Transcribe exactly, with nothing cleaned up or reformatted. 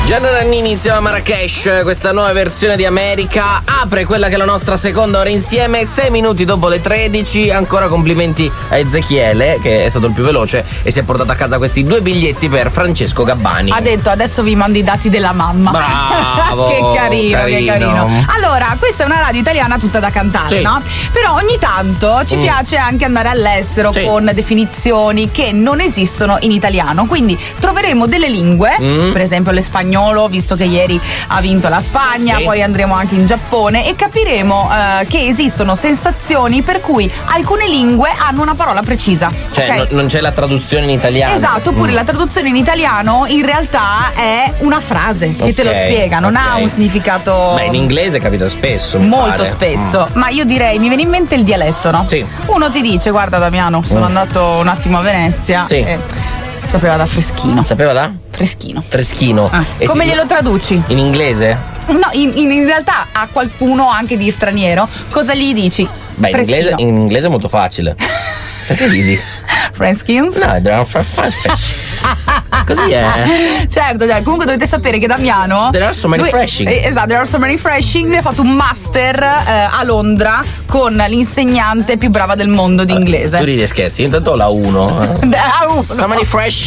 Gianna Nannini insieme a Marrakesh, questa nuova versione di America apre quella che è la nostra seconda ora insieme, sei minuti dopo le tredici. Ancora complimenti a Ezechiele che è stato il più veloce e si è portato a casa questi due biglietti per Francesco Gabbani. Ha detto adesso vi mando i dati della mamma. Bravo. Che carino, carino, che carino. Allora, questa è una radio italiana tutta da cantare, sì. no? Però ogni tanto ci mm. piace anche andare all'estero sì. con definizioni che non esistono in italiano. Quindi troveremo delle lingue, mm. per esempio l'espagnolo, visto che ieri ha vinto la Spagna, sì. poi andremo anche in Giappone e capiremo uh, che esistono sensazioni per cui alcune lingue hanno una parola precisa. Cioè okay? no, non c'è la traduzione in italiano. Esatto, oppure mm. la traduzione in italiano in realtà è una frase che okay, te lo spiega, non okay. ha un significato. Beh, in inglese capita spesso. Molto spesso, mm. ma io direi, mi viene in mente il dialetto, no? Sì. Uno ti dice, guarda Damiano, sono mm. andato un attimo a Venezia. Sì. E sapeva da freschino. Sapeva da? Freschino. Freschino. Ah. Come si... glielo traduci? In inglese? No, in, in, in realtà a qualcuno anche di straniero, cosa gli dici? Beh, in inglese, in inglese è molto facile. Perché ridi? Friendskins? No, they're for fresh. Così è. Certo, cioè, comunque dovete sapere che Damiano There are so many lui, freshing. eh, Esatto, there are so many freshing. Lui ha fatto un master eh, a Londra con l'insegnante più brava del mondo di inglese. Tu ridi e scherzi, io intanto ho la uno. Da uno. So many fresh.